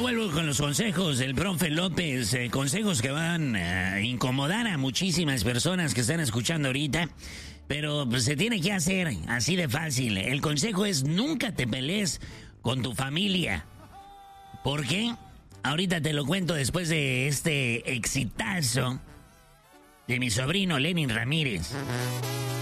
vuelvo con los consejos del profe López, consejos que van a incomodar a muchísimas personas que están escuchando ahorita, pero pues, se tiene que hacer así de fácil. El consejo es nunca te pelees con tu familia. ¿Por qué? Ahorita te lo cuento después de este exitazo de mi sobrino Lenin Ramírez.